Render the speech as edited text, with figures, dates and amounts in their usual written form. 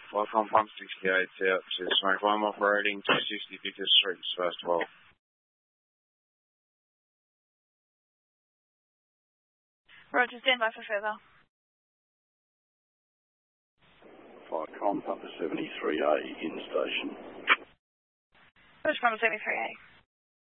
Flycom Pump 68 out to Smoke 1 operating 260 Vickers Street, first 12. Roger, stand by for further. Flycom Pump 73A in station. Roger, Pump 73A.